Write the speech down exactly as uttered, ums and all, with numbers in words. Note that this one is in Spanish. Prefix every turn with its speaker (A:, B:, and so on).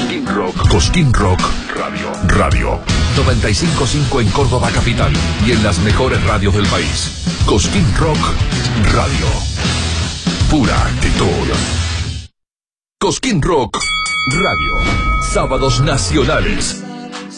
A: Cosquín Rock. Cosquín Rock Radio. Radio. noventa y cinco punto cinco en Córdoba capital y en las mejores radios del país. Cosquín Rock Radio. Pura actitud. Cosquín Rock Radio. Sábados nacionales.